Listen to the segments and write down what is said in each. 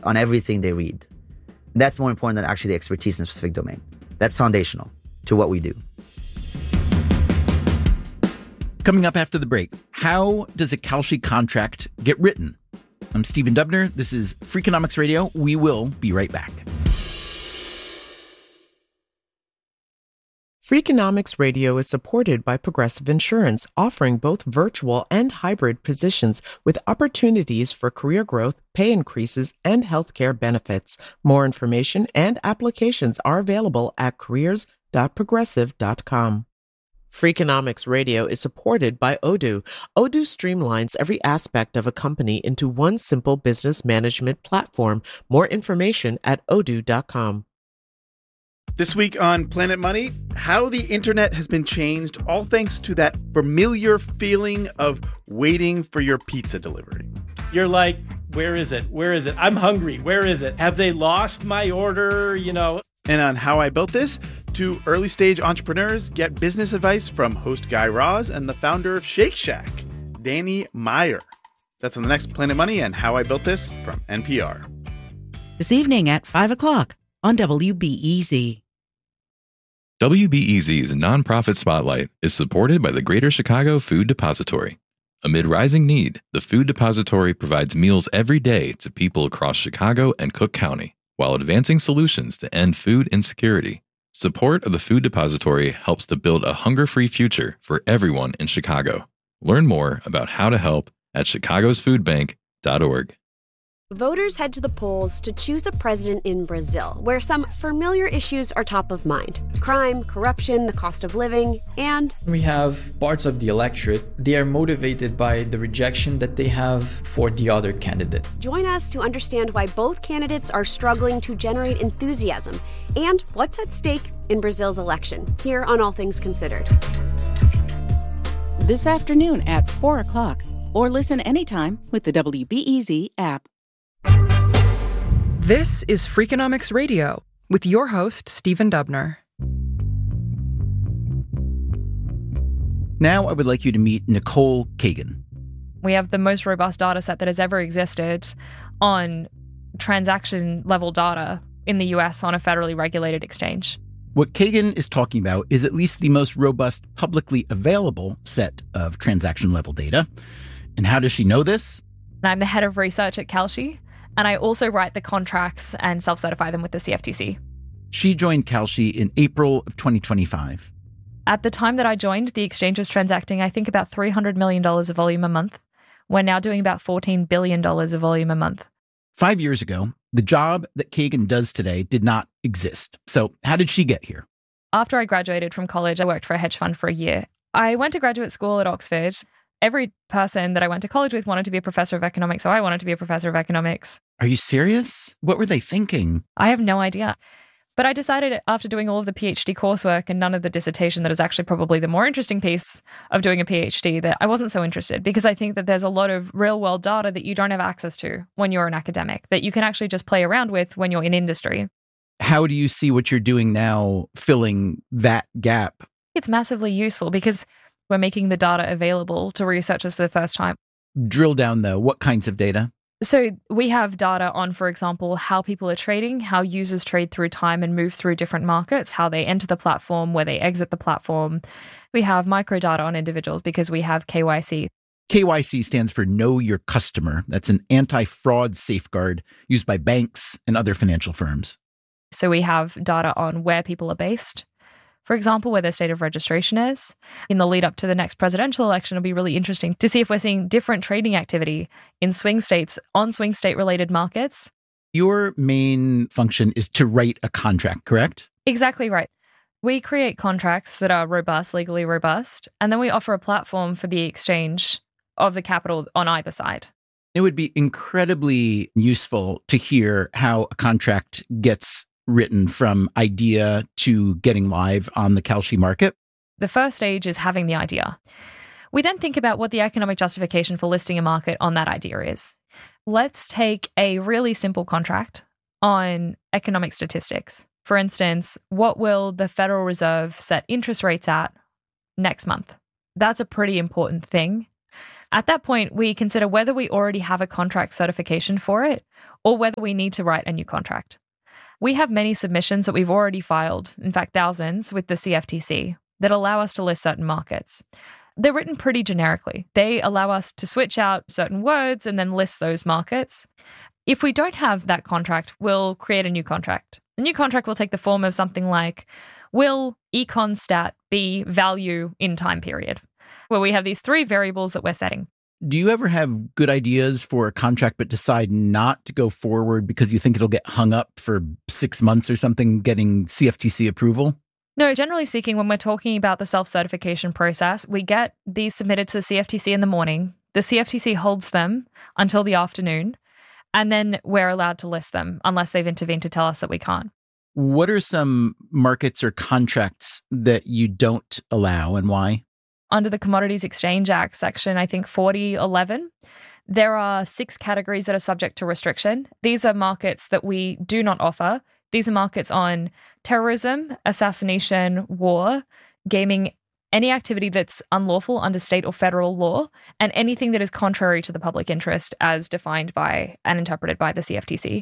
on everything they read. That's more important than actually the expertise in a specific domain. That's foundational to what we do. Coming up after the break, how does a Kalshi contract get written? I'm Stephen Dubner. This is Freakonomics Radio. We will be right back. Freakonomics Radio is supported by Progressive Insurance, offering both virtual and hybrid positions with opportunities for career growth, pay increases, and healthcare benefits. More information and applications are available at careers.progressive.com. Freakonomics Radio is supported by Odoo. Odoo streamlines every aspect of a company into one simple business management platform. More information at odoo.com. This week on Planet Money, how the internet has been changed, all thanks to that familiar feeling of waiting for your pizza delivery. You're like, where is it? Where is it? I'm hungry. Where is it? Have they lost my order? You know. And on how I built this, two early stage entrepreneurs get business advice from host Guy Raz and the founder of Shake Shack, Danny Meyer. That's on the next Planet Money and How I Built This from NPR. This evening at 5 o'clock on WBEZ. WBEZ's nonprofit spotlight is supported by the Greater Chicago Food Depository. Amid rising need, the Food Depository provides meals every day to people across Chicago and Cook County, while advancing solutions to end food insecurity. Support of the Food Depository helps to build a hunger-free future for everyone in Chicago. Learn more about how to help at chicagosfoodbank.org. Voters head to the polls to choose a president in Brazil, where some familiar issues are top of mind. Crime, corruption, the cost of living, and... We have parts of the electorate. They are motivated by the rejection that they have for the other candidate. Join us to understand why both candidates are struggling to generate enthusiasm and what's at stake in Brazil's election, here on All Things Considered. This afternoon at 4 o'clock, or listen anytime with the WBEZ app. This is Freakonomics Radio with your host, Stephen Dubner. Now I would like you to meet Nicole Kagan. We have the most robust data set that has ever existed on transaction-level data in the U.S. on a federally regulated exchange. What Kagan is talking about is at least the most robust publicly available set of transaction-level data. And how does she know this? I'm the head of research at Kalshi, and I also write the contracts and self-certify them with the CFTC. She joined Kalshi in April of 2025. At the time that I joined, the exchange was transacting, I think, about $300 million of volume a month. We're now doing about $14 billion of volume a month. 5 years ago, the job that Kagan does today did not exist. So how did she get here? After I graduated from college, I worked for a hedge fund for a year. I went to graduate school at Oxford. Every person that I went to college with wanted to be a professor of economics, so I wanted to be a professor of economics. Are you serious? What were they thinking? I have no idea. But I decided after doing all of the PhD coursework and none of the dissertation, that is actually probably the more interesting piece of doing a PhD, that I wasn't so interested, because I think that there's a lot of real world data that you don't have access to when you're an academic, that you can actually just play around with when you're in industry. How do you see what you're doing now filling that gap? It's massively useful because we're making the data available to researchers for the first time. Drill down, though. What kinds of data? So we have data on, for example, how people are trading, how users trade through time and move through different markets, how they enter the platform, where they exit the platform. We have micro data on individuals because we have KYC. KYC stands for Know Your Customer. That's an anti-fraud safeguard used by banks and other financial firms. So we have data on where people are based. For example, where their state of registration is. In the lead up to the next presidential election, it'll be really interesting to see if we're seeing different trading activity in swing states, on swing state related markets. Your main function is to write a contract, correct? Exactly right. We create contracts that are robust, legally robust, and then we offer a platform for the exchange of the capital on either side. It would be incredibly useful to hear how a contract gets written from idea to getting live on the Kalshi market. The first stage is having the idea. We then think about what the economic justification for listing a market on that idea is. Let's take a really simple contract on economic statistics. For instance, what will the Federal Reserve set interest rates at next month? That's a pretty important thing. At that point, we consider whether we already have a contract certification for it or whether we need to write a new contract. We have many submissions that we've already filed, in fact, thousands, with the CFTC that allow us to list certain markets. They're written pretty generically. They allow us to switch out certain words and then list those markets. If we don't have that contract, we'll create a new contract. The new contract will take the form of something like, will econ stat be value in time period? Where we have these three variables that we're setting. Do you ever have good ideas for a contract but decide not to go forward because you think it'll get hung up for 6 months or something getting CFTC approval? No, generally speaking, when we're talking about the self-certification process, we get these submitted to the CFTC in the morning. The CFTC holds them until the afternoon, and then we're allowed to list them unless they've intervened to tell us that we can't. What are some markets or contracts that you don't allow and why? Under the Commodities Exchange Act, section, I think 4011, there are 6 categories that are subject to restriction. These are markets that we do not offer. These are markets on terrorism, assassination, war, gaming, any activity that's unlawful under state or federal law, and anything that is contrary to the public interest as defined by and interpreted by the CFTC.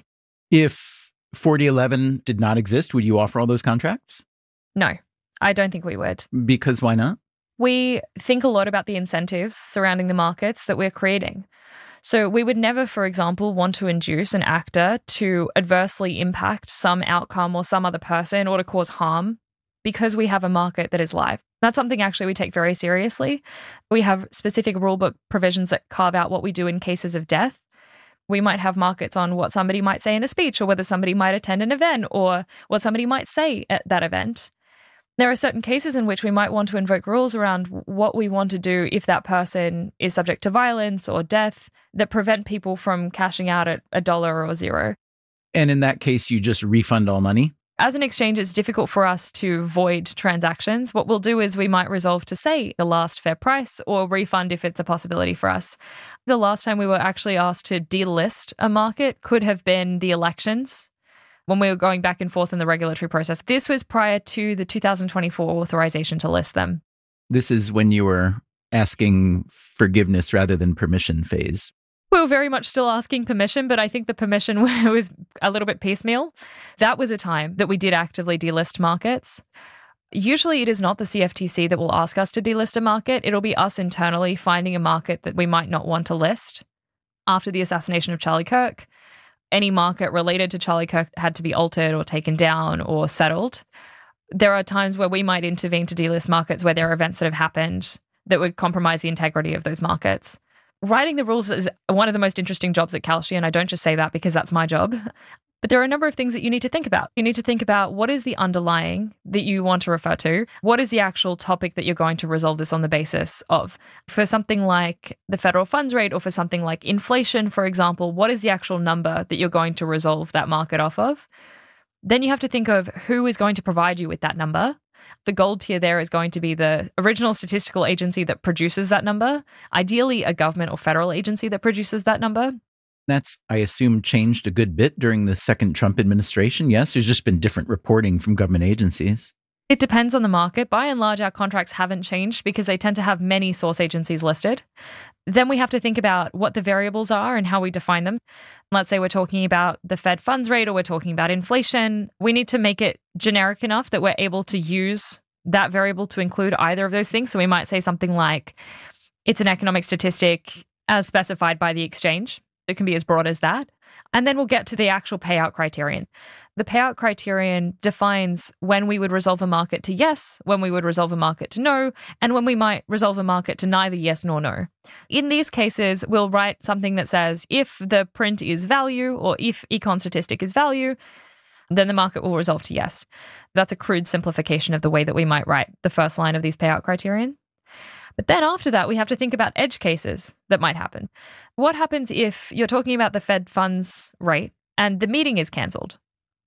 If 4011 did not exist, would you offer all those contracts? No, I don't think we would. Because why not? We think a lot about the incentives surrounding the markets that we're creating. So we would never, for example, want to induce an actor to adversely impact some outcome or some other person or to cause harm because we have a market that is live. That's something actually we take very seriously. We have specific rulebook provisions that carve out what we do in cases of death. We might have markets on what somebody might say in a speech or whether somebody might attend an event or what somebody might say at that event. There are certain cases in which we might want to invoke rules around what we want to do if that person is subject to violence or death that prevent people from cashing out at $1 or $0. And in that case, you just refund all money? As an exchange, it's difficult for us to void transactions. What we'll do is we might resolve to say the last fair price or refund if it's a possibility for us. The last time we were actually asked to delist a market could have been the elections, when we were going back and forth in the regulatory process. This was prior to the 2024 authorization to list them. This is when you were asking forgiveness rather than permission phase. We were very much still asking permission, but I think the permission was a little bit piecemeal. That was a time that we did actively delist markets. Usually it is not the CFTC that will ask us to delist a market. It'll be us internally finding a market that we might not want to list. After the assassination of Charlie Kirk, any market related to Charlie Kirk had to be altered or taken down or settled. There are times where we might intervene to delist markets where there are events that have happened that would compromise the integrity of those markets. Writing the rules is one of the most interesting jobs at Kalshi, and I don't just say that because that's my job. But there are a number of things that you need to think about. You need to think about what is the underlying that you want to refer to? What is the actual topic that you're going to resolve this on the basis of? For something like the federal funds rate or for something like inflation, for example, what is the actual number that you're going to resolve that market off of? Then you have to think of who is going to provide you with that number. The gold tier there is going to be the original statistical agency that produces that number, ideally a government or federal agency that produces that number. That's, I assume, changed a good bit during the second Trump administration. Yes, there's just been different reporting from government agencies. It depends on the market. By and large, our contracts haven't changed because they tend to have many source agencies listed. Then we have to think about what the variables are and how we define them. Let's say we're talking about the Fed funds rate or we're talking about inflation. We need to make it generic enough that we're able to use that variable to include either of those things. So we might say something like, it's an economic statistic as specified by the exchange. It can be as broad as that. And then we'll get to the actual payout criterion. The payout criterion defines when we would resolve a market to yes, when we would resolve a market to no, and when we might resolve a market to neither yes nor no. In these cases, we'll write something that says if the print is value or if econ statistic is value, then the market will resolve to yes. That's a crude simplification of the way that we might write the first line of these payout criterion. But then after that, we have to think about edge cases that might happen. What happens if you're talking about the Fed funds rate and the meeting is cancelled,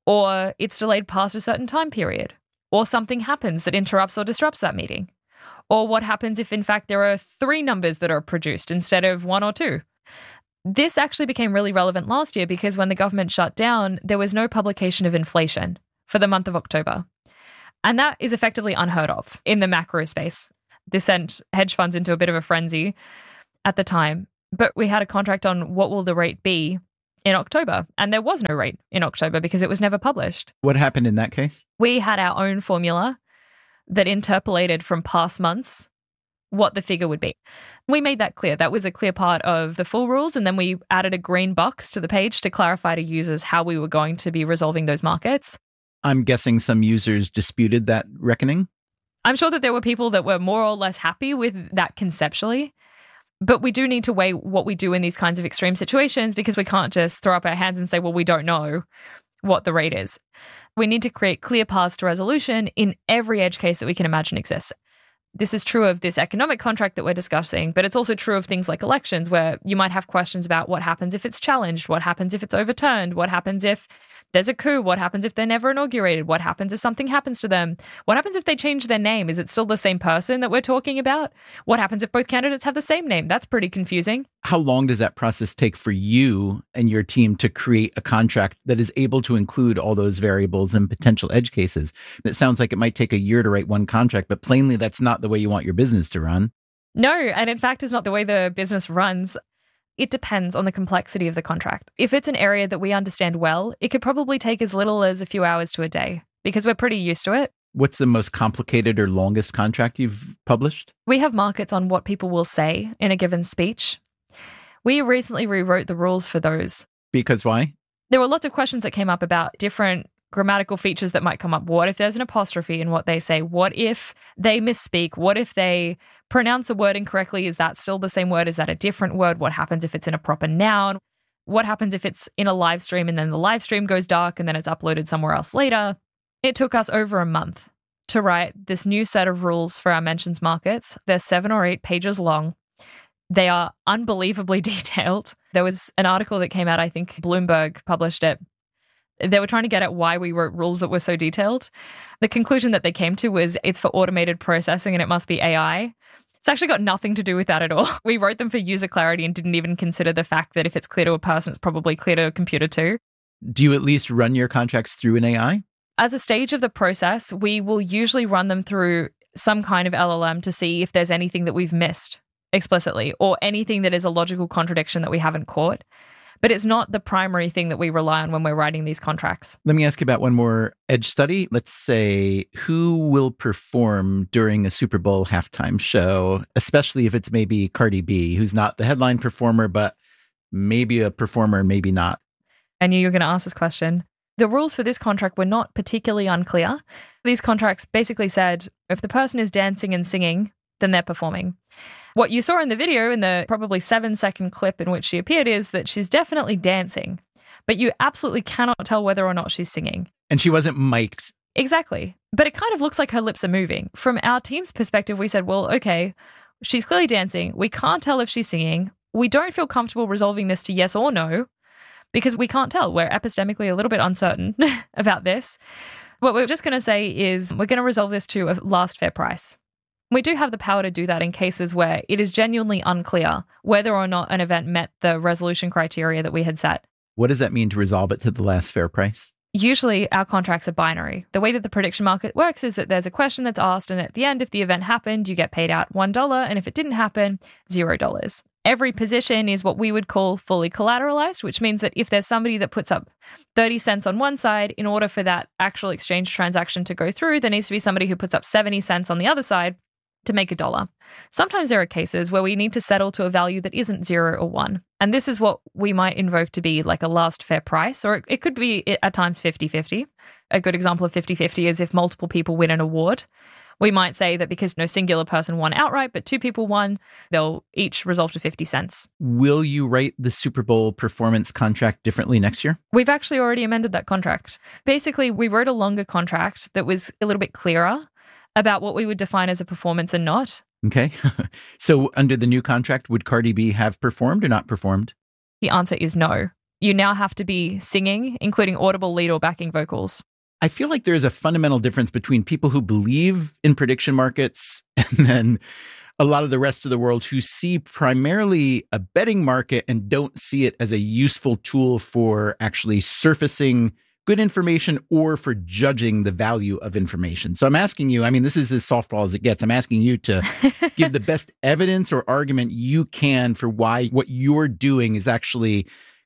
or it's delayed past a certain time period, or something happens that interrupts or disrupts that meeting? Or what happens if, in fact, there are 3 numbers that are produced instead of 1 or 2? This actually became really relevant last year because when the government shut down, there was no publication of inflation for the month of October. And that is effectively unheard of in the macro space. This sent hedge funds into a bit of a frenzy at the time. But we had a contract on what will the rate be in October. And there was no rate in October because it was never published. What happened in that case? We had our own formula that interpolated from past months what the figure would be. We made that clear. That was a clear part of the full rules. And then we added a green box to the page to clarify to users how we were going to be resolving those markets. I'm guessing some users disputed that reckoning. I'm sure that there were people that were more or less happy with that conceptually. But we do need to weigh what we do in these kinds of extreme situations because we can't just throw up our hands and say, well, we don't know what the rate is. We need to create clear paths to resolution in every edge case that we can imagine exists. This is true of this economic contract that we're discussing, but it's also true of things like elections where you might have questions about what happens if it's challenged, what happens if it's overturned, what happens if there's a coup, what happens if they're never inaugurated, what happens if something happens to them, what happens if they change their name, is it still the same person that we're talking about, what happens if both candidates have the same name? That's pretty confusing. How long does that process take for you and your team to create a contract that is able to include all those variables and potential edge cases? It sounds like it might take a year to write one contract, but plainly that's not the way you want your business to run. No, and in fact, it's not the way the business runs. It depends on the complexity of the contract. If it's an area that we understand well, it could probably take as little as a few hours to a day because we're pretty used to it. What's the most complicated or longest contract you've published? We have markets on what people will say in a given speech. We recently rewrote the rules for those. Because why? There were lots of questions that came up about different grammatical features that might come up. What if there's an apostrophe in what they say? What if they misspeak? What if they pronounce a word incorrectly? Is that still the same word? Is that a different word? What happens if it's in a proper noun? What happens if it's in a live stream and then the live stream goes dark and then it's uploaded somewhere else later? It took us over a month to write this new set of rules for our mentions markets. They're 7 or 8 pages long. They are unbelievably detailed. There was an article that came out, I think Bloomberg published it. They were trying to get at why we wrote rules that were so detailed. The conclusion that they came to was it's for automated processing and it must be AI. It's actually got nothing to do with that at all. We wrote them for user clarity and didn't even consider the fact that if it's clear to a person, it's probably clear to a computer too. Do you at least run your contracts through an AI? As a stage of the process, we will usually run them through some kind of LLM to see if there's anything that we've missed explicitly or anything that is a logical contradiction that we haven't caught. But it's not the primary thing that we rely on when we're writing these contracts. Let me ask you about one more edge study. Let's say who will perform during a Super Bowl halftime show, especially if it's maybe Cardi B, who's not the headline performer, but maybe a performer, maybe not. I knew you were going to ask this question. The rules for this contract were not particularly unclear. These contracts basically said if the person is dancing and singing, then they're performing. What you saw in the video, in the probably 7-second clip in which she appeared, is that she's definitely dancing, but you absolutely cannot tell whether or not she's singing. And she wasn't mic'd. Exactly. But it kind of looks like her lips are moving. From our team's perspective, we said, well, okay, she's clearly dancing. We can't tell if she's singing. We don't feel comfortable resolving this to yes or no because we can't tell. We're epistemically a little bit uncertain about this. What we're just going to say is we're going to resolve this to a last fair price. We do have the power to do that in cases where it is genuinely unclear whether or not an event met the resolution criteria that we had set. What does that mean to resolve it to the last fair price? Usually our contracts are binary. The way that the prediction market works is that there's a question that's asked, and at the end, if the event happened, you get paid out $1, and if it didn't happen, $0. Every position is what we would call fully collateralized, which means that if there's somebody that puts up 30 cents on one side, in order for that actual exchange transaction to go through, there needs to be somebody who puts up 70 cents on the other side to make $1. Sometimes there are cases where we need to settle to a value that isn't 0 or 1. And this is what we might invoke to be like a last fair price, or it could be at times 50-50. A good example of 50-50 is if multiple people win an award. We might say that because no singular person won outright, but 2 people won, they'll each resolve to 50 cents. Will you write the Super Bowl performance contract differently next year? We've actually already amended that contract. Basically, we wrote a longer contract that was a little bit clearer about what we would define as a performance and not. Okay. So under the new contract, would Cardi B have performed or not performed? The answer is no. You now have to be singing, including audible lead or backing vocals. I feel like there's a fundamental difference between people who believe in prediction markets and then a lot of the rest of the world who see primarily a betting market and don't see it as a useful tool for actually surfacing good information or for judging the value of information. So I'm asking you, I mean, this is as softball as it gets. I'm asking you to give the best evidence or argument you can for why what you're doing is actually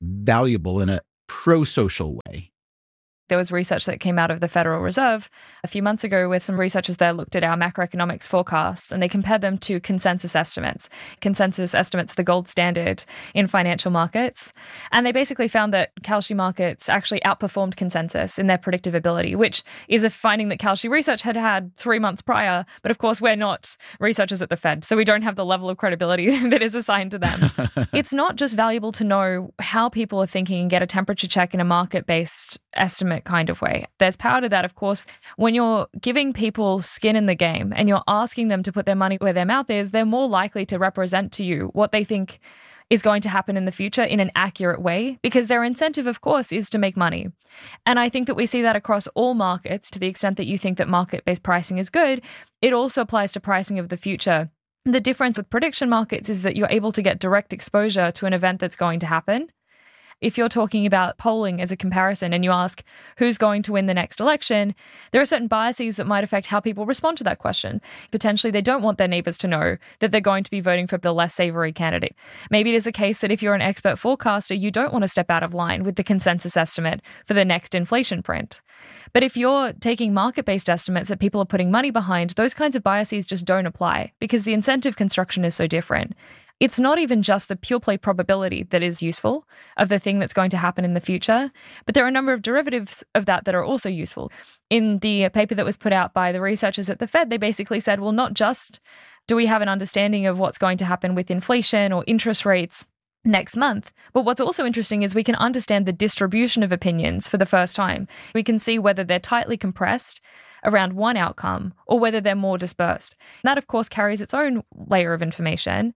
valuable in a pro-social way. There was research that came out of the Federal Reserve a few months ago where some researchers there looked at our macroeconomics forecasts and they compared them to consensus estimates. Consensus estimates are the gold standard in financial markets. And they basically found that Kalshi markets actually outperformed consensus in their predictive ability, which is a finding that Kalshi research had had 3 months prior. But of course, we're not researchers at the Fed, so we don't have the level of credibility that is assigned to them. It's not just valuable to know how people are thinking and get a temperature check in a market-based estimate kind of way. There's power to that, of course. When you're giving people skin in the game and you're asking them to put their money where their mouth is, they're more likely to represent to you what they think is going to happen in the future in an accurate way, because their incentive, of course, is to make money. And I think that we see that across all markets. To the extent that you think that market-based pricing is good, it also applies to pricing of the future. The difference with prediction markets is that you're able to get direct exposure to an event that's going to happen. If you're talking about polling as a comparison and you ask who's going to win the next election, there are certain biases that might affect how people respond to that question. Potentially, they don't want their neighbors to know that they're going to be voting for the less savory candidate. Maybe it is the case that if you're an expert forecaster, you don't want to step out of line with the consensus estimate for the next inflation print. But if you're taking market-based estimates that people are putting money behind, those kinds of biases just don't apply because the incentive construction is so different. It's not even just the pure play probability that is useful of the thing that's going to happen in the future, but there are a number of derivatives of that that are also useful. In the paper that was put out by the researchers at the Fed, they basically said, well, not just do we have an understanding of what's going to happen with inflation or interest rates next month, but what's also interesting is we can understand the distribution of opinions for the first time. We can see whether they're tightly compressed around one outcome or whether they're more dispersed. That, of course, carries its own layer of information.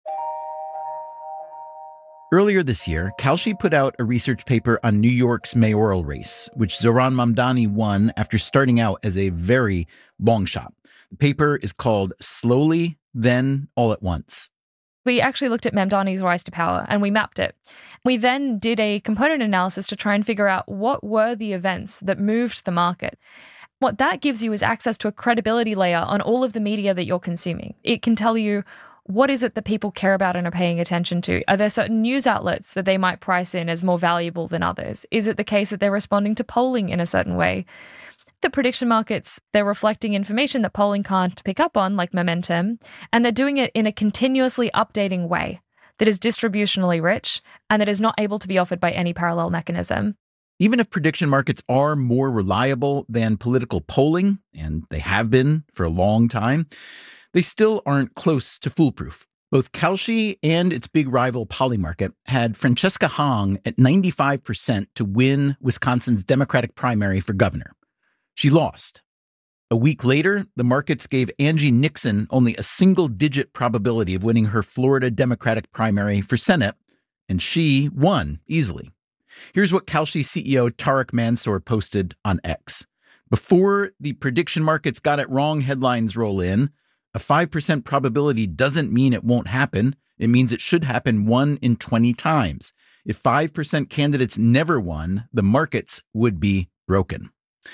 Earlier this year, Kalshi put out a research paper on New York's mayoral race, which Zohran Mamdani won after starting out as a very long shot. The paper is called Slowly, Then All at Once. We actually looked at Mamdani's rise to power and we mapped it. We then did a component analysis to try and figure out what were the events that moved the market. What that gives you is access to a credibility layer on all of the media that you're consuming. It can tell you what is it that people care about and are paying attention to? Are there certain news outlets that they might price in as more valuable than others? Is it the case that they're responding to polling in a certain way? The prediction markets, they're reflecting information that polling can't pick up on, like momentum, and they're doing it in a continuously updating way that is distributionally rich and that is not able to be offered by any parallel mechanism. Even if prediction markets are more reliable than political polling, and they have been for a long time, they still aren't close to foolproof. Both Kalshi and its big rival Polymarket had Francesca Hong at 95% to win Wisconsin's Democratic primary for governor. She lost. A week later, the markets gave Angie Nixon only a single-digit probability of winning her Florida Democratic primary for Senate, and she won easily. Here's what Kalshi CEO Tarek Mansour posted on X. Before the prediction markets got it wrong headlines roll in, a 5% probability doesn't mean it won't happen. It means it should happen 1 in 20 times. If 5% candidates never won, the markets would be broken.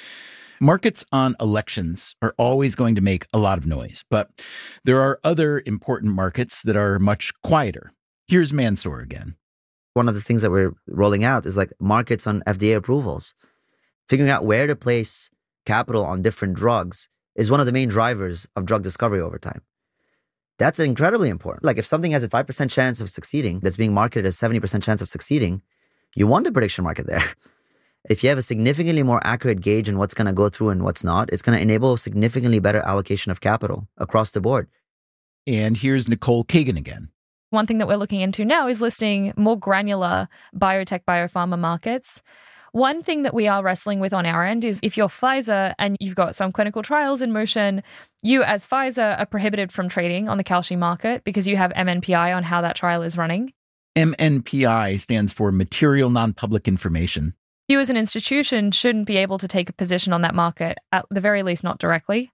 Markets on elections are always going to make a lot of noise, but there are other important markets that are much quieter. Here's Mansour again. One of the things that we're rolling out is like markets on FDA approvals. Figuring out where to place capital on different drugs is one of the main drivers of drug discovery over time. That's incredibly important. Like if something has a 5% chance of succeeding, that's being marketed as 70% chance of succeeding, you want the prediction market there. If you have a significantly more accurate gauge on what's going to go through and what's not, it's going to enable significantly better allocation of capital across the board. And here's Nicole Kagan again. One thing that we're looking into now is listing more granular biotech, biopharma markets. One thing that we are wrestling with on our end is if you're Pfizer and you've got some clinical trials in motion, you as Pfizer are prohibited from trading on the Kalshi market because you have MNPI on how that trial is running. MNPI stands for Material Non-Public Information. You as an institution shouldn't be able to take a position on that market, at the very least not directly.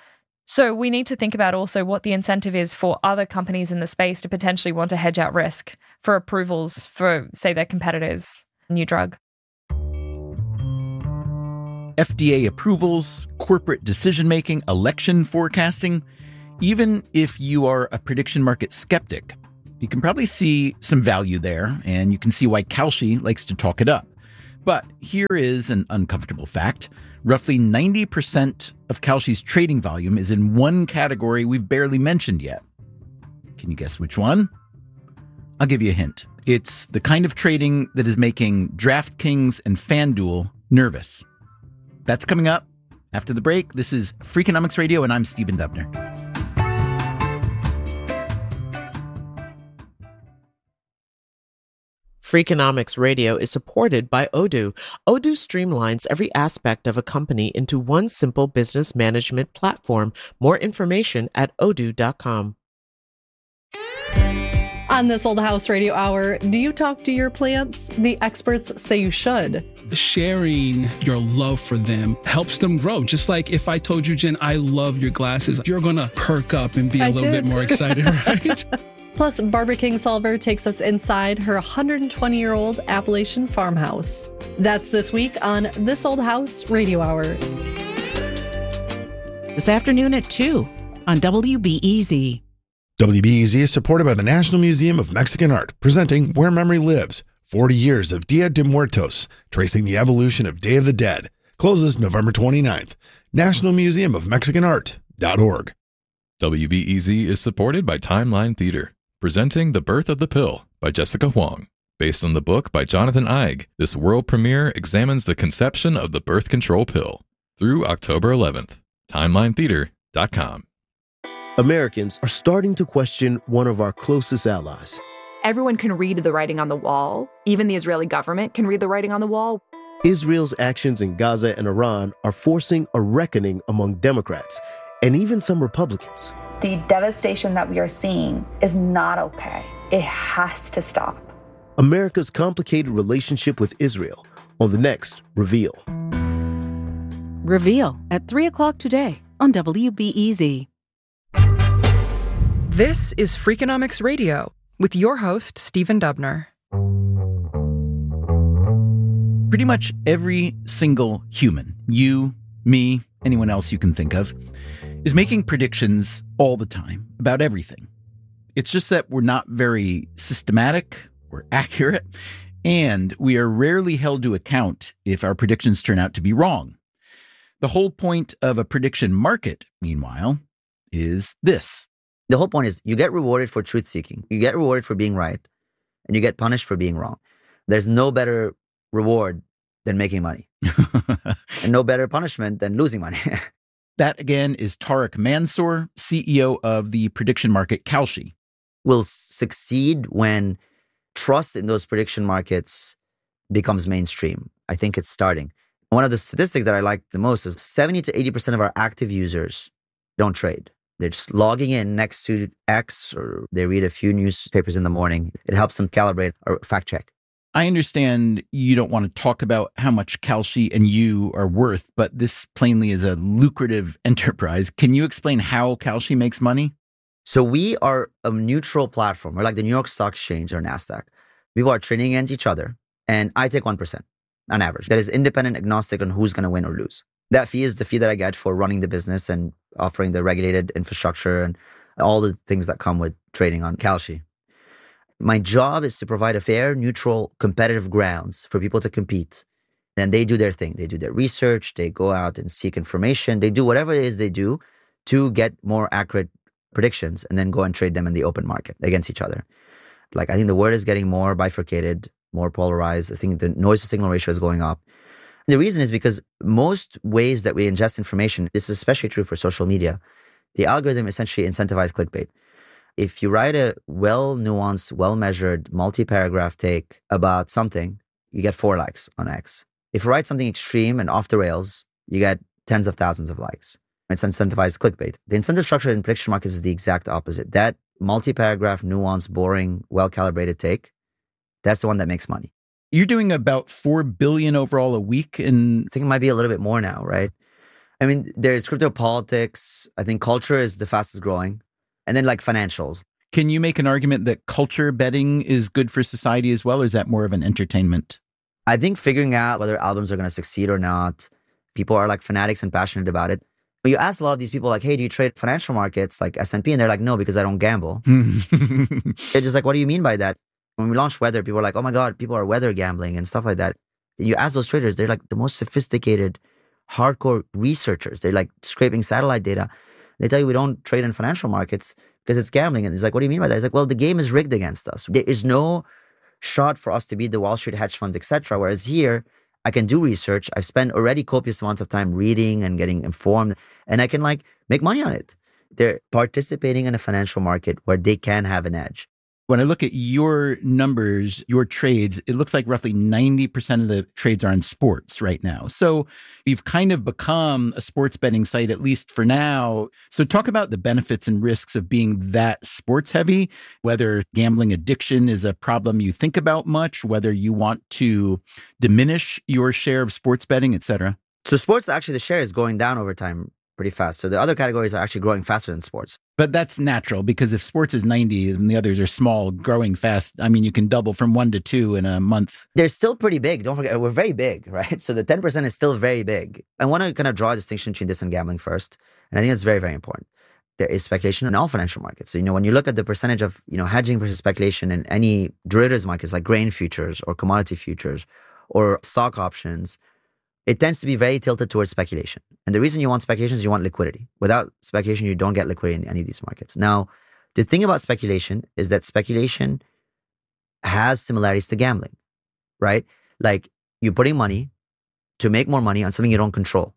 So we need to think about also what the incentive is for other companies in the space to potentially want to hedge out risk for approvals for, say, their competitors' new drug. FDA approvals, corporate decision-making, election forecasting. Even if you are a prediction market skeptic, You can probably see some value there, and you can see why Kalshi likes to talk it up. But here is an uncomfortable fact. Roughly 90% of Kalshi's trading volume is in one category we've barely mentioned yet. Can you guess which one? I'll give you a hint. It's the kind of trading that is making DraftKings and FanDuel nervous. That's coming up after the break. This is Freakonomics Radio, and I'm Stephen Dubner. Freakonomics Radio is supported by Odoo. Odoo streamlines every aspect of a company into one simple business management platform. More information at odoo.com. On This Old House Radio Hour, do you talk to your plants? The experts say you should. Sharing your love for them helps them grow. Just like if I told you, Jen, I love your glasses, you're going to perk up and be a little bit more excited, right? Plus, Barbara Kingsolver takes us inside her 120-year-old Appalachian farmhouse. That's this week on This Old House Radio Hour. This afternoon at 2 on WBEZ. WBEZ is supported by the National Museum of Mexican Art, presenting Where Memory Lives, 40 years of Dia de Muertos, tracing the evolution of Day of the Dead. Closes November 29th. nationalmuseumofmexicanart.org. WBEZ is supported by Timeline Theater, presenting The Birth of the Pill by Jessica Huang. Based on the book by Jonathan Eig, this world premiere examines the conception of the birth control pill. Through October 11th. TimelineTheater.com. Americans are starting to question one of our closest allies. Everyone can read the writing on the wall. Even the Israeli government can read the writing on the wall. Israel's actions in Gaza and Iran are forcing a reckoning among Democrats and even some Republicans. The devastation that we are seeing is not okay. It has to stop. America's complicated relationship with Israel on the next Reveal. Reveal at 3 o'clock today on WBEZ. This is Freakonomics Radio with your host, Stephen Dubner. Pretty much every single human, you, me, anyone else you can think of, is making predictions all the time about everything. It's just that we're not very systematic or accurate, and we are rarely held to account if our predictions turn out to be wrong. The whole point of a prediction market, meanwhile, is this. The whole point is you get rewarded for truth-seeking. You get rewarded for being right, and you get punished for being wrong. There's no better reward than making money, and no better punishment than losing money. That, again, is Tarek Mansour, CEO of the prediction market Kalshi. Will succeed when trust in those prediction markets becomes mainstream. I think it's starting. One of the statistics that I like the most is 70 to 80% of our active users don't trade. They're just logging in next to X, or they read a few newspapers in the morning. It helps them calibrate or fact check. I understand you don't want to talk about how much Kalshi and you are worth, but this plainly is a lucrative enterprise. Can you explain how Kalshi makes money? So we are a neutral platform. We're like the New York Stock Exchange or NASDAQ. People are trading against each other, and I take 1% on average. That is independent, agnostic on who's going to win or lose. That fee is the fee that I get for running the business and offering the regulated infrastructure and all the things that come with trading on Kalshi. My job is to provide a fair, neutral, competitive grounds for people to compete. Then they do their thing. They do their research. They go out and seek information. They do whatever it is they do to get more accurate predictions and then go and trade them in the open market against each other. Like, I think the world is getting more bifurcated, more polarized. I think the noise to signal ratio is going up. The reason is because most ways that we ingest information, this is especially true for social media, the algorithm essentially incentivizes clickbait. If you write a well-nuanced, well-measured, multi-paragraph take about something, you get 4 likes on X. If you write something extreme and off the rails, you get tens of thousands of likes. It's incentivized clickbait. The incentive structure in prediction markets is the exact opposite. That multi-paragraph, nuanced, boring, well-calibrated take, that's the one that makes money. You're doing about $4 billion overall a week. And I think it might be a little bit more now, right? I mean, there's crypto politics. I think culture is the fastest growing. And then like financials. Can you make an argument that culture betting is good for society as well? Or is that more of an entertainment? I think figuring out whether albums are going to succeed or not, people are like fanatics and passionate about it. When you ask a lot of these people, like, hey, do you trade financial markets like S&P? And they're like, no, because I don't gamble. They're just like, what do you mean by that? When we launched weather, people were like, oh my God, people are weather gambling and stuff like that. And you ask those traders, they're like the most sophisticated, hardcore researchers. They're like scraping satellite data. They tell you we don't trade in financial markets because it's gambling. And it's like, what do you mean by that? It's like, well, the game is rigged against us. There is no shot for us to beat the Wall Street hedge funds, etc. Whereas here, I can do research. I've spent already copious amounts of time reading and getting informed, and I can like make money on it. They're participating in a financial market where they can have an edge. When I look at your numbers, your trades, it looks like roughly 90% of the trades are on sports right now. So you've kind of become a sports betting site, at least for now. So talk about the benefits and risks of being that sports heavy, whether gambling addiction is a problem you think about much, whether you want to diminish your share of sports betting, et cetera. So sports, actually, the share is going down over time pretty fast. So the other categories are actually growing faster than sports. But that's natural because if sports is 90 and the others are small, growing fast, I mean, you can double from 1 to 2 in a month. They're still pretty big. Don't forget, we're very big, right? So the 10% is still very big. I want to kind of draw a distinction between this and gambling first. And I think it's very, very important. There is speculation in all financial markets. So, when you look at the percentage of, hedging versus speculation in any derivatives markets like grain futures or commodity futures or stock options, it tends to be very tilted towards speculation. And the reason you want speculation is you want liquidity. Without speculation, you don't get liquidity in any of these markets. Now, the thing about speculation is that speculation has similarities to gambling, right? Like you're putting money to make more money on something you don't control,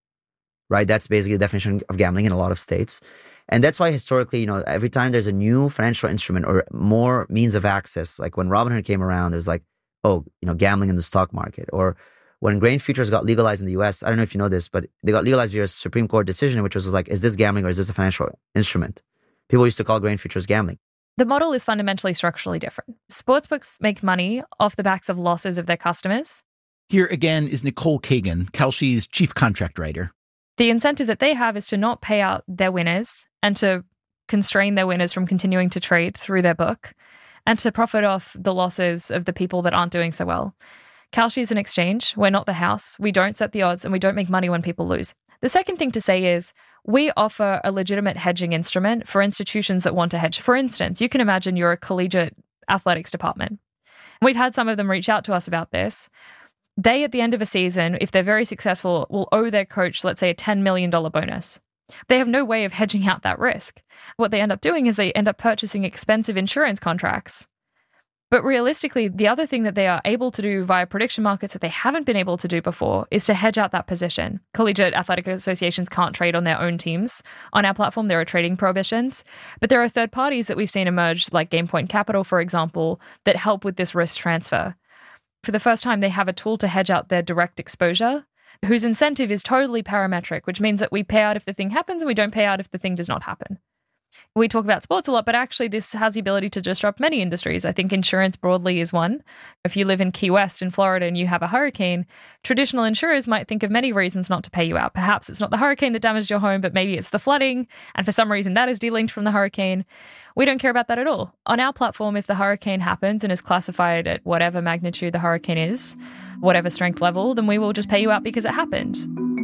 right? That's basically the definition of gambling in a lot of states. And that's why historically, every time there's a new financial instrument or more means of access, like when Robinhood came around, there's like, gambling in the stock market. Or when grain futures got legalized in the US, I don't know if you know this, but they got legalized via a Supreme Court decision, which was like, is this gambling or is this a financial instrument? People used to call grain futures gambling. The model is fundamentally structurally different. Sportsbooks make money off the backs of losses of their customers. Here again is Nicole Kagan, Kalshi's chief contract writer. The incentive that they have is to not pay out their winners and to constrain their winners from continuing to trade through their book and to profit off the losses of the people that aren't doing so well. Kalshi is an exchange. We're not the house. We don't set the odds and we don't make money when people lose. The second thing to say is we offer a legitimate hedging instrument for institutions that want to hedge. For instance, you can imagine you're a collegiate athletics department. We've had some of them reach out to us about this. They, at the end of a season, if they're very successful, will owe their coach, let's say, a $10 million bonus. They have no way of hedging out that risk. What they end up doing is they end up purchasing expensive insurance contracts. But realistically, the other thing that they are able to do via prediction markets that they haven't been able to do before is to hedge out that position. Collegiate athletic associations can't trade on their own teams. On our platform, there are trading prohibitions. But there are third parties that we've seen emerge, like GamePoint Capital, for example, that help with this risk transfer. For the first time, they have a tool to hedge out their direct exposure, whose incentive is totally parametric, which means that we pay out if the thing happens and we don't pay out if the thing does not happen. We talk about sports a lot, but actually this has the ability to disrupt many industries. I think insurance broadly is one. If you live in Key West in Florida and you have a hurricane, traditional insurers might think of many reasons not to pay you out. Perhaps it's not the hurricane that damaged your home, but maybe it's the flooding, and for some reason that is delinked from the hurricane. We don't care about that at all. On our platform, if the hurricane happens and is classified at whatever magnitude the hurricane is, whatever strength level, then we will just pay you out because it happened.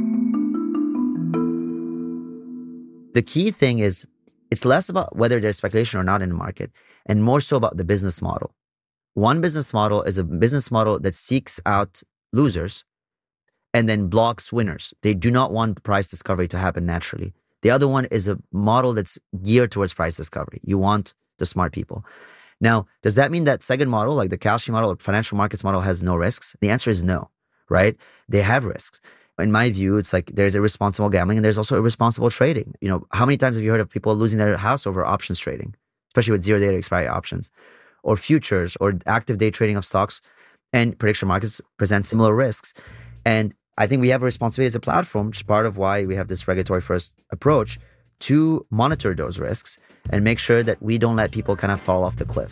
The key thing is, it's less about whether there's speculation or not in the market, and more so about the business model. One business model is a business model that seeks out losers and then blocks winners. They do not want price discovery to happen naturally. The other one is a model that's geared towards price discovery. You want the smart people. Now, does that mean that second model, like the Kalshi model or financial markets model, has no risks? The answer is no, right? They have risks. In my view, it's like there's irresponsible gambling and there's also irresponsible trading. How many times have you heard of people losing their house over options trading, especially with zero-day expiry options, or futures, or active day trading of stocks? And prediction markets present similar risks. And I think we have a responsibility as a platform, which is part of why we have this regulatory-first approach, to monitor those risks and make sure that we don't let people kind of fall off the cliff.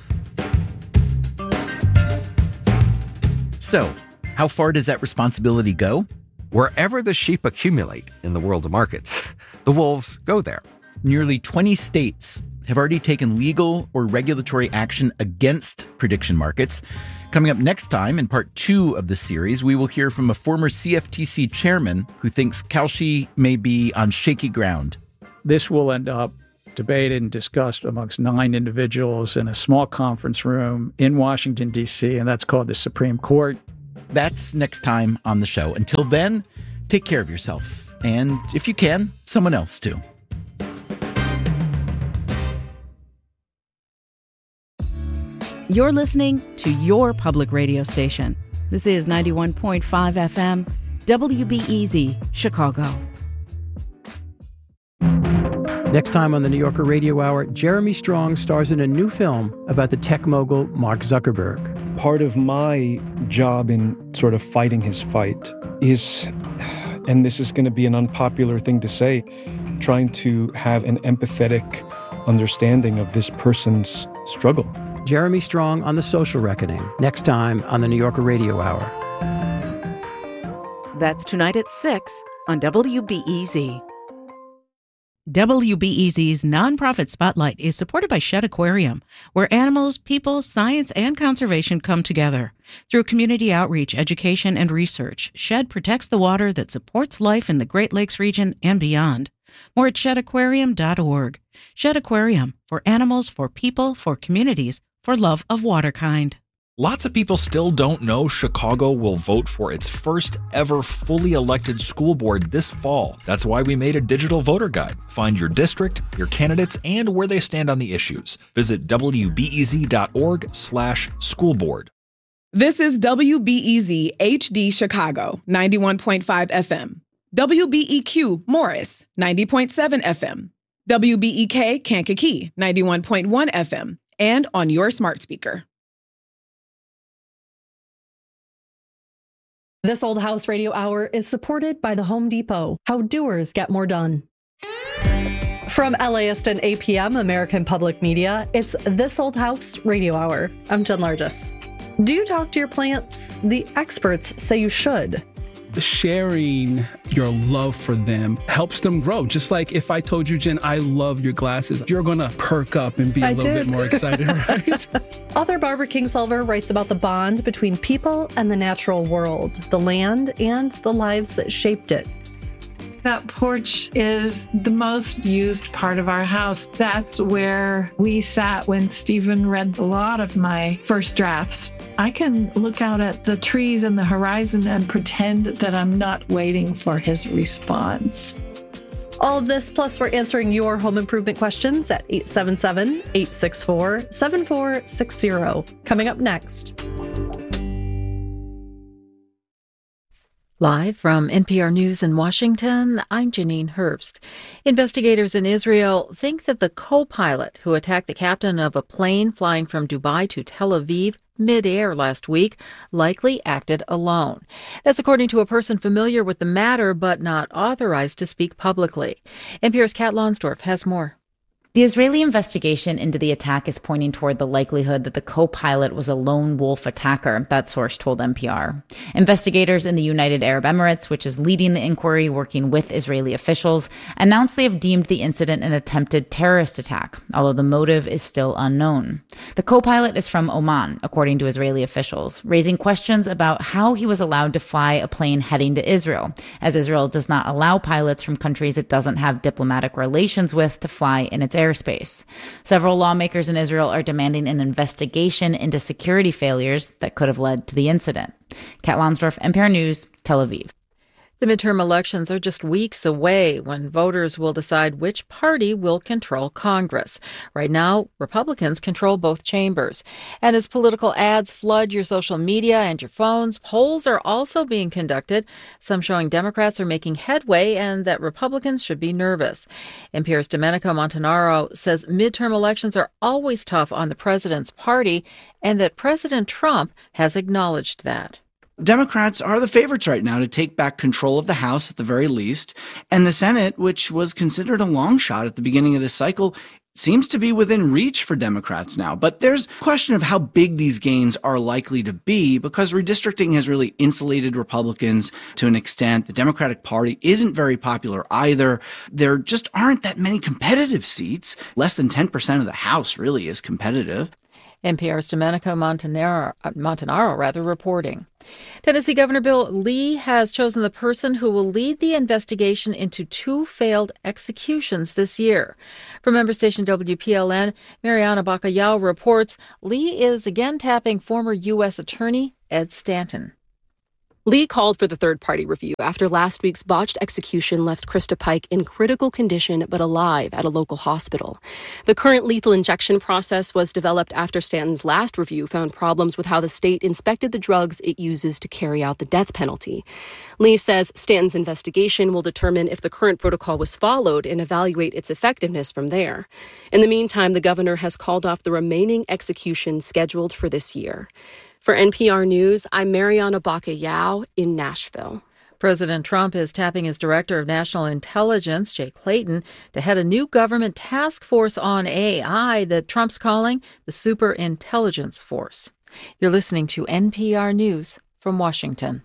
So, how far does that responsibility go? Wherever the sheep accumulate in the world of markets, the wolves go there. Nearly 20 states have already taken legal or regulatory action against prediction markets. Coming up next time, in part 2 of the series, we will hear from a former CFTC chairman who thinks Kalshi may be on shaky ground. This will end up debated and discussed amongst 9 individuals in a small conference room in Washington, D.C., and that's called the Supreme Court. That's next time on the show. Until then, take care of yourself. And if you can, someone else too. You're listening to your public radio station. This is 91.5 FM, WBEZ, Chicago. Next time on the New Yorker Radio Hour, Jeremy Strong stars in a new film about the tech mogul Mark Zuckerberg. Part of my job in sort of fighting his fight is, and this is going to be an unpopular thing to say, trying to have an empathetic understanding of this person's struggle. Jeremy Strong on The Social Reckoning, next time on the New Yorker Radio Hour. That's tonight at 6 on WBEZ. WBEZ's Nonprofit Spotlight is supported by Shedd Aquarium, where animals, people, science, and conservation come together. Through community outreach, education, and research, Shedd protects the water that supports life in the Great Lakes region and beyond. More at sheddaquarium.org. Shedd Aquarium, for animals, for people, for communities, for love of waterkind. Lots of people still don't know Chicago will vote for its first ever fully elected school board this fall. That's why we made a digital voter guide. Find your district, your candidates, and where they stand on the issues. Visit wbez.org/schoolboard. This is WBEZ HD Chicago, 91.5 FM. WBEQ Morris, 90.7 FM. WBEK Kankakee, 91.1 FM. And on your smart speaker. This Old House Radio Hour is supported by the Home Depot. How doers get more done. From LAist and APM, American Public Media, it's This Old House Radio Hour. I'm Jen Largis. Do you talk to your plants? The experts say you should. Sharing your love for them helps them grow. Just like if I told you, Jen, I love your glasses, you're going to perk up and be a little bit more excited, right? Author Barbara Kingsolver writes about the bond between people and the natural world, the land, and the lives that shaped it. That porch is the most used part of our house. That's where we sat when Stephen read a lot of my first drafts. I can look out at the trees and the horizon and pretend that I'm not waiting for his response. All of this, plus we're answering your home improvement questions at 877-864-7460. Coming up next. Live from NPR News in Washington, I'm Janine Herbst. Investigators in Israel think that the co-pilot who attacked the captain of a plane flying from Dubai to Tel Aviv mid-air last week likely acted alone. That's according to a person familiar with the matter but not authorized to speak publicly. NPR's Kat Lonsdorf has more. The Israeli investigation into the attack is pointing toward the likelihood that the co-pilot was a lone wolf attacker, that source told NPR. Investigators in the United Arab Emirates, which is leading the inquiry working with Israeli officials, announced they have deemed the incident an attempted terrorist attack, although the motive is still unknown. The co-pilot is from Oman, according to Israeli officials, raising questions about how he was allowed to fly a plane heading to Israel, as Israel does not allow pilots from countries it doesn't have diplomatic relations with to fly in its airspace. Several lawmakers in Israel are demanding an investigation into security failures that could have led to the incident. Kat Lonsdorf, NPR News, Tel Aviv. The midterm elections are just weeks away when voters will decide which party will control Congress. Right now, Republicans control both chambers. And as political ads flood your social media and your phones, polls are also being conducted, some showing Democrats are making headway and that Republicans should be nervous. NPR's Domenico Montanaro says midterm elections are always tough on the president's party and that President Trump has acknowledged that. Democrats are the favorites right now to take back control of the House at the very least, and the Senate, which was considered a long shot at the beginning of this cycle, seems to be within reach for Democrats now. But there's a question of how big these gains are likely to be because redistricting has really insulated Republicans to an extent. The Democratic Party isn't very popular either. There just aren't that many competitive seats. Less than 10% of the House really is competitive. NPR's Domenico Montanaro reporting. Tennessee Governor Bill Lee has chosen the person who will lead the investigation into 2 failed executions this year. From member station WPLN, Mariana Bacallao reports Lee is again tapping former U.S. Attorney Ed Stanton. Lee called for the third-party review after last week's botched execution left Krista Pike in critical condition but alive at a local hospital. The current lethal injection process was developed after Stanton's last review found problems with how the state inspected the drugs it uses to carry out the death penalty. Lee says Stanton's investigation will determine if the current protocol was followed and evaluate its effectiveness from there. In the meantime, the governor has called off the remaining executions scheduled for this year. For NPR News, I'm Mariana Bacallao in Nashville. President Trump is tapping his Director of National Intelligence, Jay Clayton, to head a new government task force on AI that Trump's calling the Superintelligence Force. You're listening to NPR News from Washington.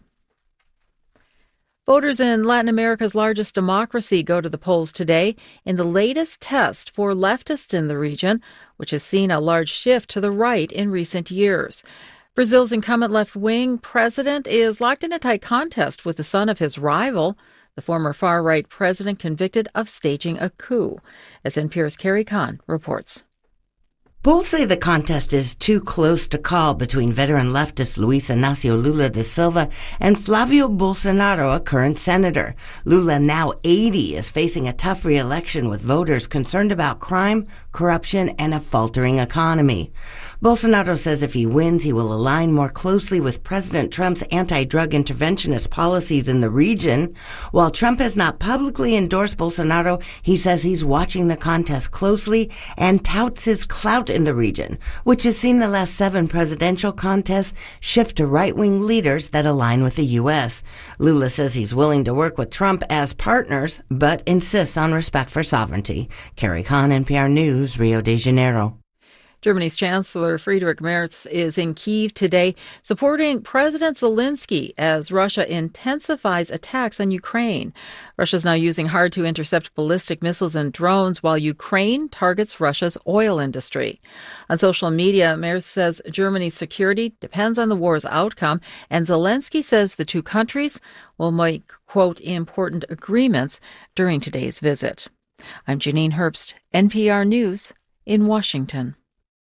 Voters in Latin America's largest democracy go to the polls today in the latest test for leftists in the region, which has seen a large shift to the right in recent years. Brazil's incumbent left-wing president is locked in a tight contest with the son of his rival, the former far-right president convicted of staging a coup, as NPR's Carrie Kahn reports. Polls say the contest is too close to call between veteran leftist Luiz Inácio Lula da Silva and Flavio Bolsonaro, a current senator. Lula, now 80, is facing a tough re-election with voters concerned about crime, corruption, and a faltering economy. Bolsonaro says if he wins, he will align more closely with President Trump's anti-drug interventionist policies in the region. While Trump has not publicly endorsed Bolsonaro, he says he's watching the contest closely and touts his clout in the region, which has seen the last 7 presidential contests shift to right-wing leaders that align with the U.S. Lula says he's willing to work with Trump as partners, but insists on respect for sovereignty. Carrie Kahn, NPR News, Rio de Janeiro. Germany's Chancellor Friedrich Merz is in Kyiv today, supporting President Zelensky as Russia intensifies attacks on Ukraine. Russia's now using hard-to-intercept ballistic missiles and drones, while Ukraine targets Russia's oil industry. On social media, Merz says Germany's security depends on the war's outcome, and Zelensky says the two countries will make, quote, important agreements during today's visit. I'm Janine Herbst, NPR News in Washington.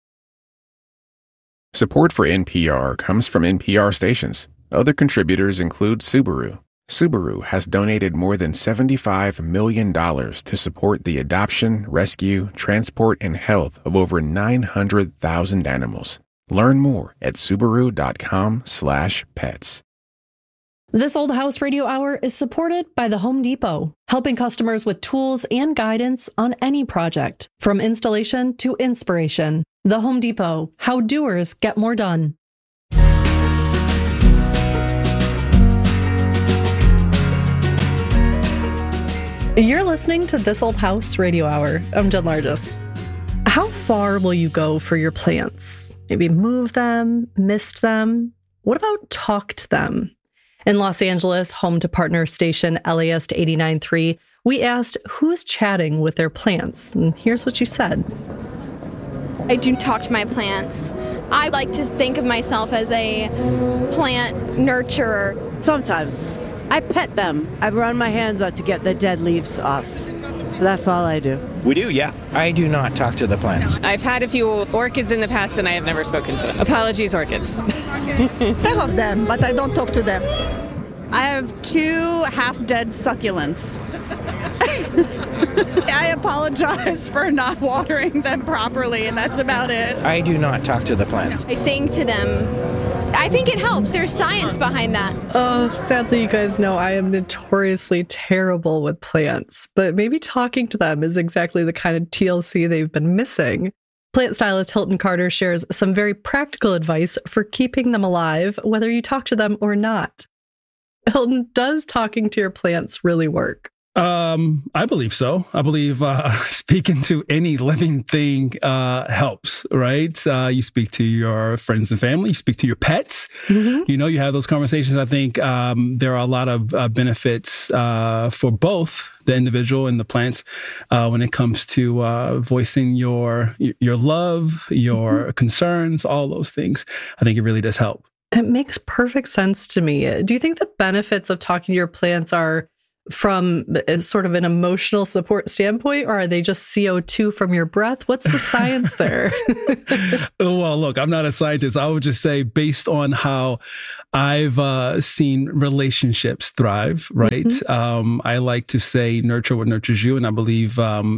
Support for NPR comes from NPR stations. Other contributors include Subaru. Subaru has donated more than $75 million to support the adoption, rescue, transport, and health of over 900,000 animals. Learn more at Subaru.com/pets. This Old House Radio Hour is supported by the Home Depot, helping customers with tools and guidance on any project, from installation to inspiration. The Home Depot, how doers get more done. You're listening to This Old House Radio Hour. I'm Jen Largis. How far will you go for your plants? Maybe move them, mist them? What about talk to them? In Los Angeles, home to partner station LAist 89.3, we asked who's chatting with their plants, and here's what you said. I do talk to my plants. I like to think of myself as a plant nurturer. Sometimes. I pet them. I run my hands out to get the dead leaves off. That's all I do. We do, yeah. I do not talk to the plants. I've had a few orchids in the past and I have never spoken to them. Apologies, orchids. I love them, but I don't talk to them. I have 2 half-dead succulents. I apologize for not watering them properly, and that's about it. I do not talk to the plants. I sing to them. I think it helps. There's science behind that. Sadly, you guys know I am notoriously terrible with plants, but maybe talking to them is exactly the kind of TLC they've been missing. Plant stylist Hilton Carter shares some very practical advice for keeping them alive, whether you talk to them or not. Hilton, does talking to your plants really work? I believe so. I believe speaking to any living thing helps, right? You speak to your friends and family, you speak to your pets, you know, you have those conversations. I think there are a lot of benefits for both the individual and the plants when it comes to voicing your love, your concerns, all those things. I think it really does help. It makes perfect sense to me. Do you think the benefits of talking to your plants are from sort of an emotional support standpoint, or are they just CO2 from your breath? What's the science there? Well, look, I'm not a scientist. I would just say based on how I've seen relationships thrive, right? I like to say nurture what nurtures you. And I believe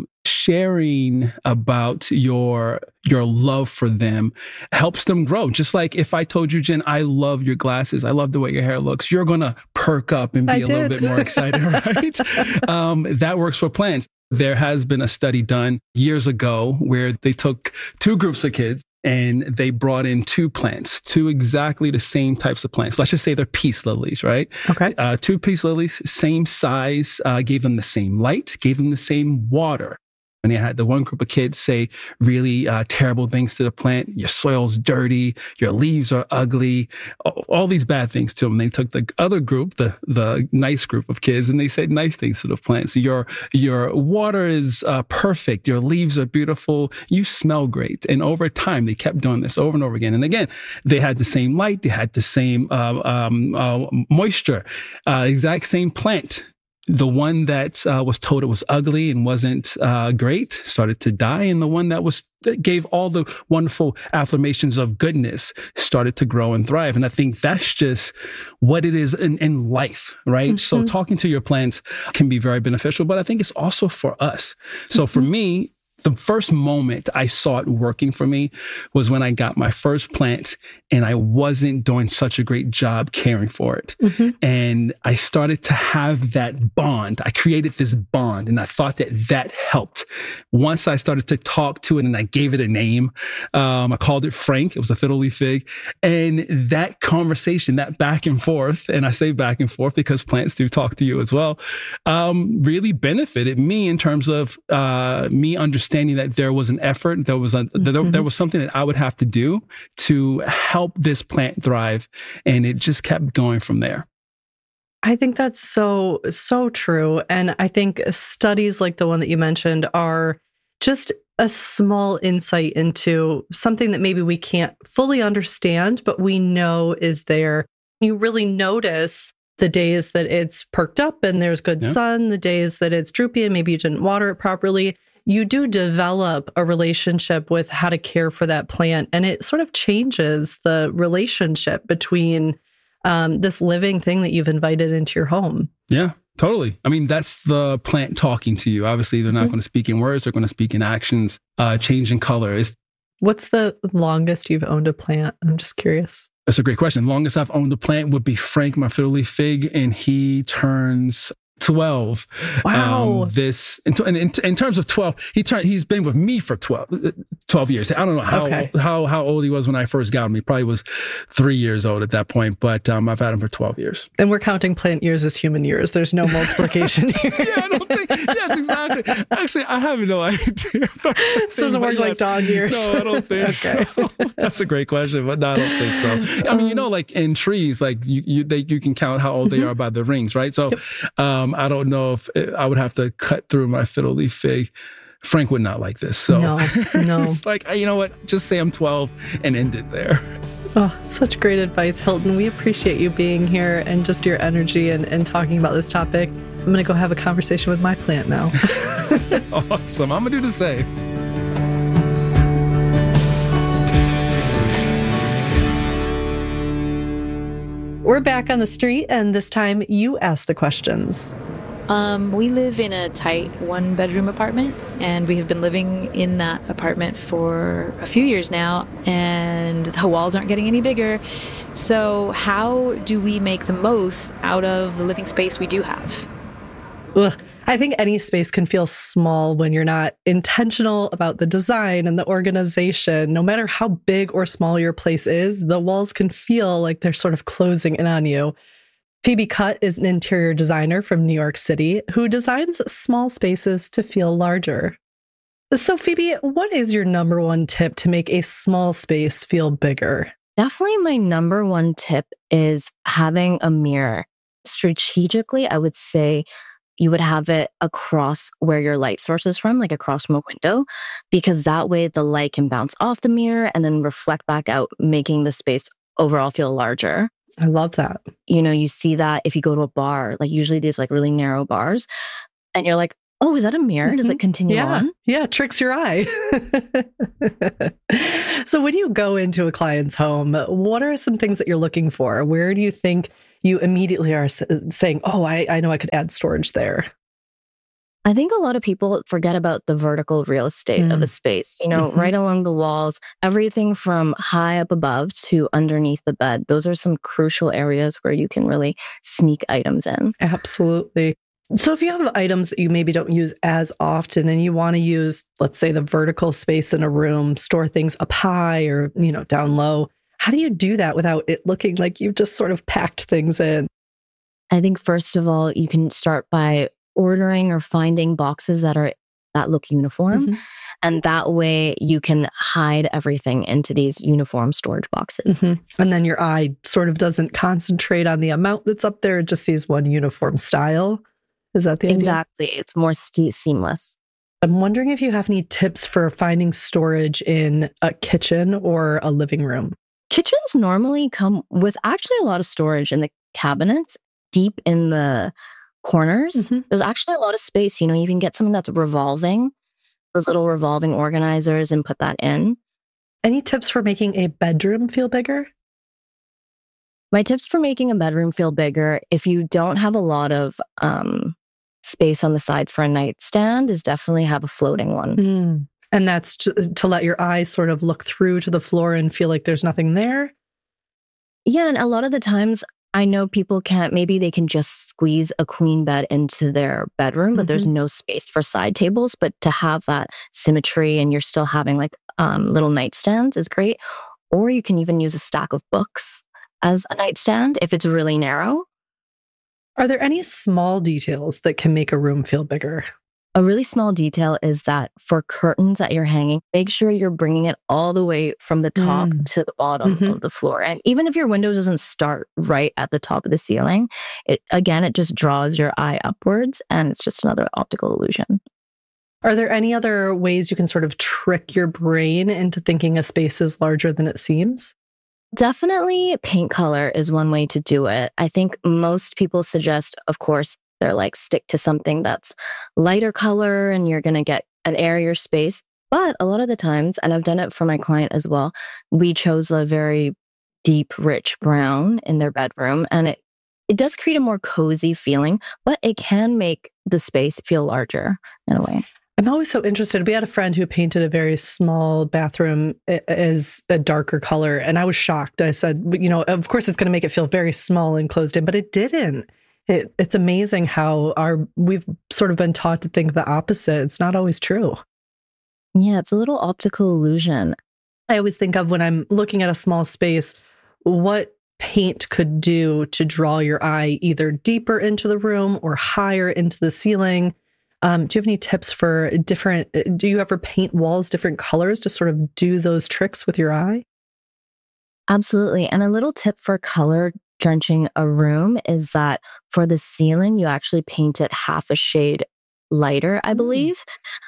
sharing about your love for them helps them grow. Just like if I told you, Jen, I love your glasses, I love the way your hair looks, you're going to perk up and be a little bit more excited, right? That works for plants. There has been a study done years ago where they took two groups of kids and they brought in two plants, two exactly the same types of plants. Let's just say they're peace lilies, right? Okay. Two peace lilies, same size, gave them the same light, gave them the same water. And they had the one group of kids say really terrible things to the plant. Your soil's dirty, your leaves are ugly, all these bad things to them. They took the other group, the nice group of kids, and they said nice things to the plant. So your water is perfect. Your leaves are beautiful. You smell great. And over time, they kept doing this over and over again. And again, they had the same light. They had the same moisture, exact same plant. The one that was told it was ugly and wasn't great started to die, and the one that gave all the wonderful affirmations of goodness started to grow and thrive. And I think that's just what it is in life, right? So talking to your plants can be very beneficial, but I think it's also for us. So for me, the first moment I saw it working for me was when I got my first plant and I wasn't doing such a great job caring for it. And I started to have that bond. I created this bond and I thought that helped. Once I started to talk to it and I gave it a name, I called it Frank. It was a fiddle leaf fig. And that conversation, that back and forth, and I say back and forth because plants do talk to you as well, really benefited me in terms of me understanding that there was an effort, there was something that I would have to do to help this plant thrive, and it just kept going from there. I think that's so true, and I think studies like the one that you mentioned are just a small insight into something that maybe we can't fully understand, but we know is there. You really notice the days that it's perked up and there's good sun, the days that it's droopy and maybe you didn't water it properly. You do develop a relationship with how to care for that plant. And it sort of changes the relationship between this living thing that you've invited into your home. Yeah, totally. I mean, that's the plant talking to you. Obviously, they're not going to speak in words. They're going to speak in actions, change in color. What's the longest you've owned a plant? I'm just curious. That's a great question. The longest I've owned a plant would be Frank, my fiddle leaf fig, and he turns 12. Wow. In terms of 12, he's been with me for 12 years. I don't know how old he was when I first got him. He probably was 3 years old at that point, but I've had him for 12 years. And we're counting plant years as human years. There's no multiplication here. I don't think. Yes, exactly. Actually, I have no idea. This doesn't work like dog years. No, I don't think so. That's a great question, but no, I don't think so. I mean, like in trees, like you can count how old they are by the rings, right? So, I don't know if I would have to cut through my fiddle leaf fig. Frank would not like this. So no. It's like, you know what? Just say I'm 12 and end it there. Oh, such great advice, Hilton. We appreciate you being here and just your energy and talking about this topic. I'm going to go have a conversation with my plant now. Awesome. I'm going to do the same. We're back on the street, and this time you ask the questions. We live in a tight one-bedroom apartment, and we have been living in that apartment for a few years now, and the walls aren't getting any bigger. So how do we make the most out of the living space we do have? Ugh. I think any space can feel small when you're not intentional about the design and the organization. No matter how big or small your place is, the walls can feel like they're sort of closing in on you. Phoebe Cutt is an interior designer from New York City who designs small spaces to feel larger. So, Phoebe, what is your number one tip to make a small space feel bigger? Definitely my number one tip is having a mirror. Strategically, I would say you would have it across where your light source is from, like across from a window, because that way the light can bounce off the mirror and then reflect back out, making the space overall feel larger. I love that. You know, you see that if you go to a bar, like usually these like really narrow bars, and you're like, oh, is that a mirror? Does it continue on? Yeah, tricks your eye. So when you go into a client's home, what are some things that you're looking for? Where do you think you immediately are saying, oh, I know I could add storage there? I think a lot of people forget about the vertical real estate of a space, you know, right along the walls, everything from high up above to underneath the bed. Those are some crucial areas where you can really sneak items in. Absolutely. So if you have items that you maybe don't use as often and you want to use, let's say, the vertical space in a room, store things up high or, you know, down low, how do you do that without it looking like you've just sort of packed things in? I think, first of all, you can start by ordering or finding boxes that look uniform. And that way you can hide everything into these uniform storage boxes. And then your eye sort of doesn't concentrate on the amount that's up there. It just sees one uniform style. Is that the idea? Exactly. It's more seamless. I'm wondering if you have any tips for finding storage in a kitchen or a living room. Kitchens normally come with actually a lot of storage in the cabinets, deep in the corners. There's actually a lot of space. You know, you can get something that's revolving, those little revolving organizers, and put that in. Any tips for making a bedroom feel bigger? My tips for making a bedroom feel bigger, if you don't have a lot of space on the sides for a nightstand, is definitely have a floating one. And that's to let your eyes sort of look through to the floor and feel like there's nothing there? Yeah, and a lot of the times, I know people maybe they can just squeeze a queen bed into their bedroom, but there's no space for side tables. But to have that symmetry and you're still having like little nightstands is great. Or you can even use a stack of books as a nightstand if it's really narrow. Are there any small details that can make a room feel bigger? A really small detail is that for curtains that you're hanging, make sure you're bringing it all the way from the top to the bottom of the floor. And even if your window doesn't start right at the top of the ceiling, it just draws your eye upwards, and it's just another optical illusion. Are there any other ways you can sort of trick your brain into thinking a space is larger than it seems? Definitely paint color is one way to do it. I think most people suggest, of course, they're like, stick to something that's lighter color and you're going to get an airier space. But a lot of the times, and I've done it for my client as well, we chose a very deep, rich brown in their bedroom. And it does create a more cozy feeling, but it can make the space feel larger in a way. I'm always so interested. We had a friend who painted a very small bathroom as a darker color. And I was shocked. I said, you know, of course it's going to make it feel very small and closed in, but it didn't. It's amazing how we've sort of been taught to think the opposite. It's not always true. Yeah, it's a little optical illusion. I always think of when I'm looking at a small space, what paint could do to draw your eye either deeper into the room or higher into the ceiling. Do you have any tips for do you ever paint walls different colors to sort of do those tricks with your eye? Absolutely. And a little tip for color drenching a room is that for the ceiling, you actually paint it half a shade lighter, I believe.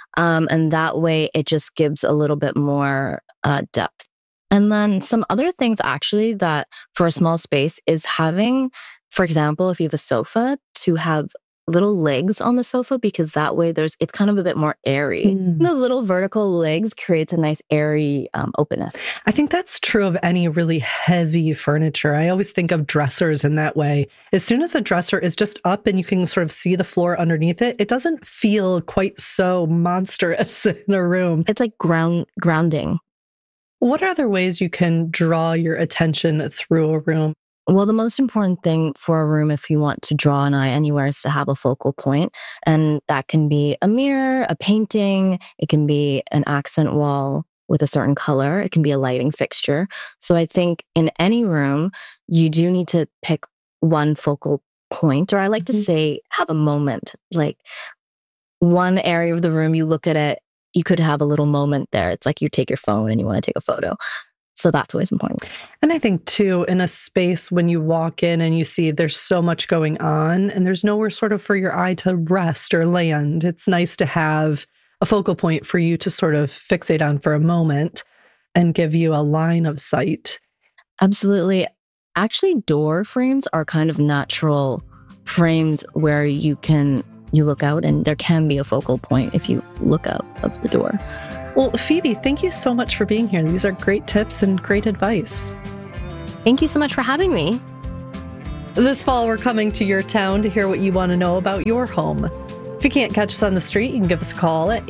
And that way it just gives a little bit more depth. And then some other things actually that for a small space is having, for example, if you have a sofa, to have little legs on the sofa, because that way it's kind of a bit more airy. Those little vertical legs creates a nice airy openness. I think that's true of any really heavy furniture. I always think of dressers in that way. As soon as a dresser is just up and you can sort of see the floor underneath it, it doesn't feel quite so monstrous in a room. It's like grounding. What are other ways you can draw your attention through a room? Well, the most important thing for a room, if you want to draw an eye anywhere, is to have a focal point. And that can be a mirror, a painting. It can be an accent wall with a certain color. It can be a lighting fixture. So I think in any room, you do need to pick one focal point, or I like to say have a moment. Like one area of the room, you look at it, you could have a little moment there. It's like you take your phone and you want to take a photo. So that's always important. And I think too, in a space when you walk in and you see there's so much going on and there's nowhere sort of for your eye to rest or land, it's nice to have a focal point for you to sort of fixate on for a moment and give you a line of sight. Absolutely. Actually, door frames are kind of natural frames where you look out and there can be a focal point if you look out of the door. Well, Phoebe, thank you so much for being here. These are great tips and great advice. Thank you so much for having me. This fall, we're coming to your town to hear what you want to know about your home. If you can't catch us on the street, you can give us a call at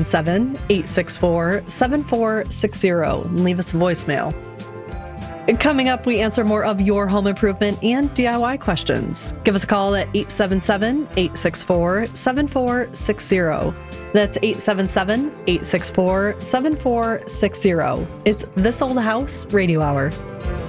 877-864-7460 and leave us a voicemail. Coming up, we answer more of your home improvement and DIY questions. Give us a call at 877-864-7460. That's 877-864-7460. It's This Old House Radio Hour.